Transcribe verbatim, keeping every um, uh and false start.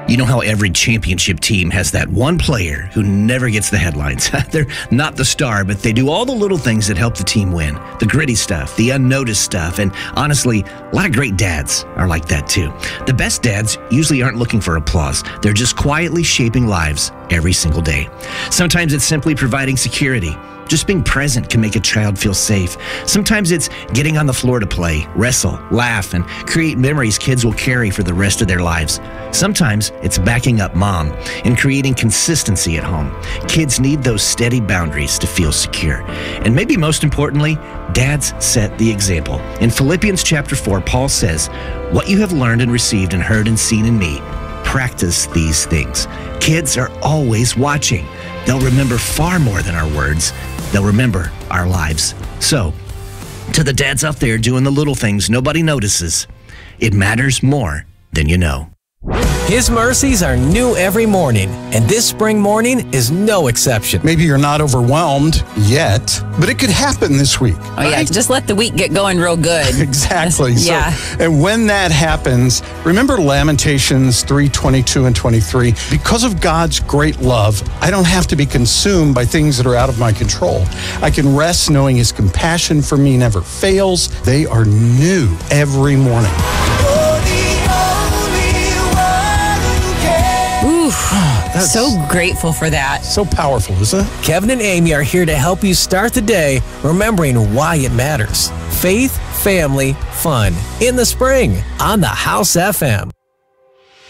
You know how every championship team has that one player who never gets the headlines. They're not the star, but they do all the little things that help the team win. The gritty stuff, the unnoticed stuff, and honestly, a lot of great dads are like that too. The best dads usually aren't looking for applause. They're just quietly shaping lives every single day. Sometimes it's simply providing security. Just being present can make a child feel safe. Sometimes it's getting on the floor to play, wrestle, laugh, and create memories kids will carry for the rest of their lives. Sometimes it's backing up mom and creating consistency at home. Kids need those steady boundaries to feel secure. And maybe most importantly, dads set the example. In Philippians chapter four, Paul says, "What you have learned and received and heard and seen in me, practice these things." Kids are always watching. They'll remember far more than our words. They'll remember our lives. So, to the dads out there doing the little things nobody notices, it matters more than you know. His mercies are new every morning, and this spring morning is no exception. Maybe you're not overwhelmed yet, but it could happen this week. Oh, yeah. Right? Just let the week get going real good. Exactly. Yeah. So, and when that happens, remember Lamentations three twenty-two and twenty-three. Because of God's great love, I don't have to be consumed by things that are out of my control. I can rest knowing His compassion for me never fails. They are new every morning. That's so grateful for that. So powerful, isn't it? Kevin and Amy are here to help you start the day remembering why it matters. Faith, family, fun in the spring on the House F M.